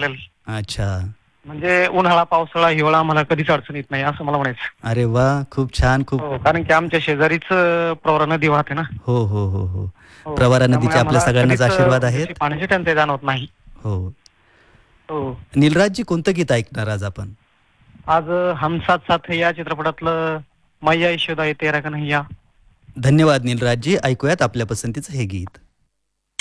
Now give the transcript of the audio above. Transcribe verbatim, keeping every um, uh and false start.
चालेल. अच्छा. म्हणजे उन्हाळा, पावसाळा, हिवाळा आम्हाला कधीच अडचण येत नाही असं मला म्हणायचं. अरे वाह! खूप छान. खूप हो, कारण की आमच्या शेजारीच अ, प्रवरा नदी वाहते ना. हो, हो, हो, हो. हो, प्रवरा त्यामुळे नदीचे आपल्या आम्हाला सगळ्यांनाच कधीच अ, आशीर्वाद म्हणजे आहेत. अशी पाण्याची टंचाई जाणवत नाही. हो. हो. निलराजजी कोणतं गीत ऐकणार आज आपण? आज अ, हम साथ साथ है या चित्रपटातलं मैया यशोदा ये तेरा कन्हैया. धन्यवाद निलराजजी. ऐकूयात आपल्या पसंतीचं हे गीत.